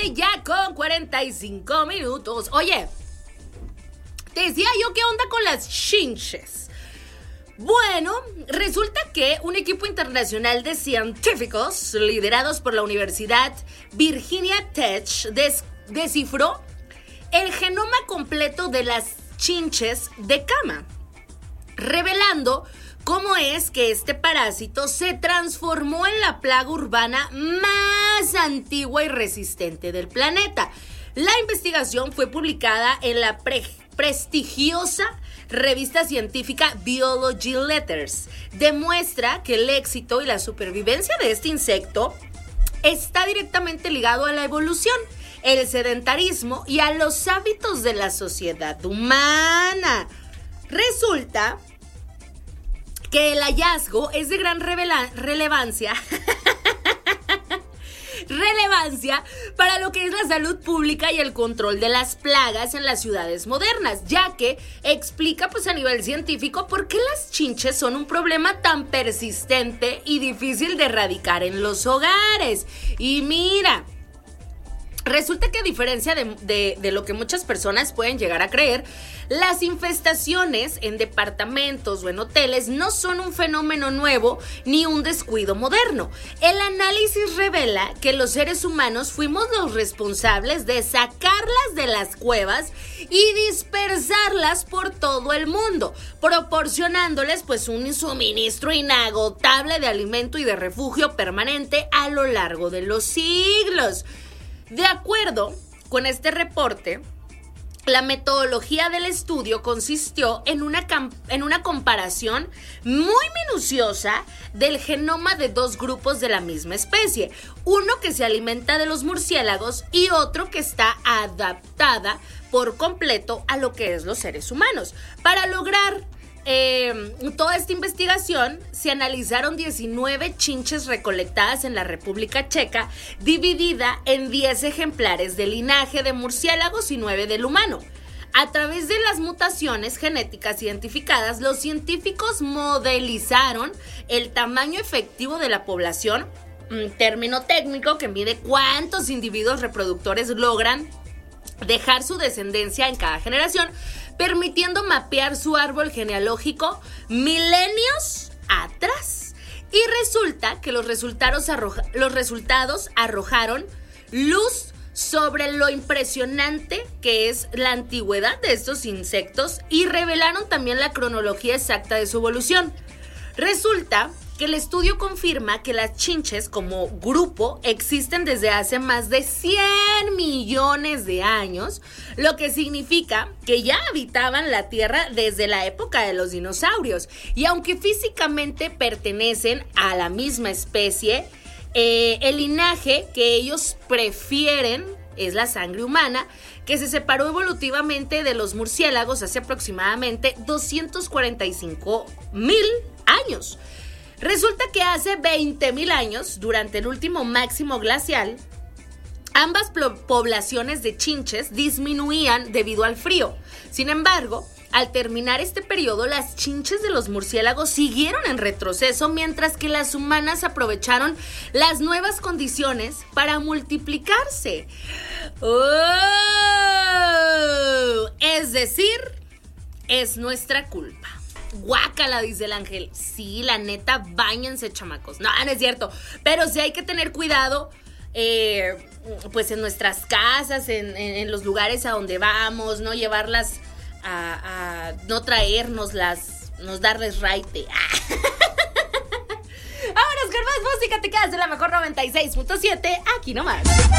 tarde ya con 45 minutos. Oye, te decía yo qué onda con las chinches. Bueno, resulta que un equipo internacional de científicos liderados por la Universidad Virginia Tech descifró el genoma completo de las chinches de cama, revelando cómo es que este parásito se transformó en la plaga urbana más antigua y resistente del planeta. La investigación fue publicada en la prestigiosa revista científica Biology Letters. Demuestra que el éxito y la supervivencia de este insecto está directamente ligado a la evolución, el sedentarismo y a los hábitos de la sociedad humana. Resulta que el hallazgo es de gran relevancia para lo que es la salud pública y el control de las plagas en las ciudades modernas, ya que explica pues a nivel científico por qué las chinches son un problema tan persistente y difícil de erradicar en los hogares. Y mira, resulta que a diferencia de lo que muchas personas pueden llegar a creer, las infestaciones en departamentos o en hoteles no son un fenómeno nuevo ni un descuido moderno. El análisis revela que los seres humanos fuimos los responsables de sacarlas de las cuevas y dispersarlas por todo el mundo, proporcionándoles pues un suministro inagotable de alimento y de refugio permanente a lo largo de los siglos. De acuerdo con este reporte, la metodología del estudio consistió en una comparación muy minuciosa del genoma de dos grupos de la misma especie, uno que se alimenta de los murciélagos y otro que está adaptada por completo a lo que es los seres humanos. Para lograr toda esta investigación se analizaron 19 chinches recolectadas en la República Checa, dividida en 10 ejemplares del linaje de murciélagos y 9 del humano. A través de las mutaciones genéticas identificadas, los científicos modelizaron el tamaño efectivo de la población, un término técnico que mide cuántos individuos reproductores logran dejar su descendencia en cada generación, permitiendo mapear su árbol genealógico milenios atrás. Y resulta que los resultados arrojaron luz sobre lo impresionante que es la antigüedad de estos insectos y revelaron también la cronología exacta de su evolución. Resulta que el estudio confirma que las chinches como grupo existen desde hace más de 100 millones de años, lo que significa que ya habitaban la Tierra desde la época de los dinosaurios. Y aunque físicamente pertenecen a la misma especie, el linaje que ellos prefieren es la sangre humana, que se separó evolutivamente de los murciélagos hace aproximadamente 245,000 años. Resulta que hace 20,000 años, durante el último máximo glacial, ambas poblaciones de chinches disminuían debido al frío. Sin embargo, al terminar este periodo, las chinches de los murciélagos siguieron en retroceso, mientras que las humanas aprovecharon las nuevas condiciones para multiplicarse. ¡Oh! Es decir, es nuestra culpa. Guácala, dice el ángel. Sí, la neta, báñense, chamacos. No, no es cierto. Pero sí hay que tener cuidado, pues en nuestras casas, en los lugares a donde vamos, no llevarlas a no traérnoslas, no darles raite. Vámonos con más música, te quedas de la mejor 96.7, aquí nomás.